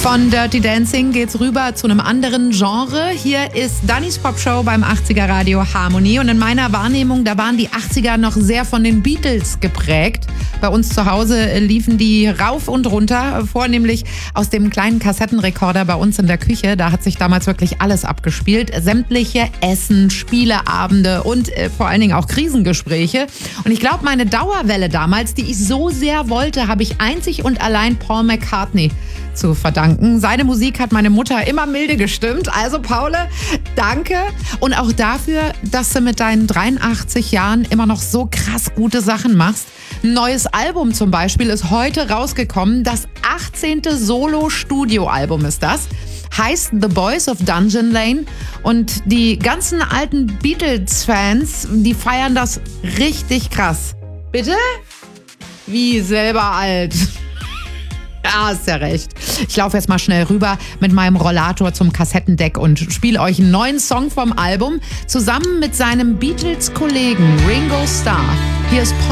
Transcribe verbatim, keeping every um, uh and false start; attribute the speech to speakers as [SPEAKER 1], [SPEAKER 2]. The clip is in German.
[SPEAKER 1] Von Dirty Dancing geht's rüber zu einem anderen Genre. Hier ist Dannys Popshow beim achtziger Radio Harmonie. Und in meiner Wahrnehmung, da waren die achtziger noch sehr von den Beatles geprägt. Bei uns zu Hause liefen die rauf und runter, vornehmlich aus dem kleinen Kassettenrekorder bei uns in der Küche. Da hat sich damals wirklich alles abgespielt. Sämtliche Essen, Spieleabende und äh, vor allen Dingen auch Krisengespräche. Und ich glaube, meine Dauerwelle damals, die ich so sehr wollte, habe ich einzig und allein Paul McCartney zu verdanken. Seine Musik hat meine Mutter immer milde gestimmt. Also Paul, danke. Und auch dafür, dass du mit deinen dreiundachtzig Jahren immer noch so krass gute Sachen machst. Ein neues Album zum Beispiel ist heute rausgekommen. Das achtzehnte Solo-Studio-Album ist das. Heißt The Boys of Dungeon Lane. Und die ganzen alten Beatles-Fans, die feiern das richtig krass. Bitte? Wie selber alt? Ja, ist ja recht. Ich laufe jetzt mal schnell rüber mit meinem Rollator zum Kassettendeck und spiele euch einen neuen Song vom Album zusammen mit seinem Beatles-Kollegen Ringo Starr. Hier ist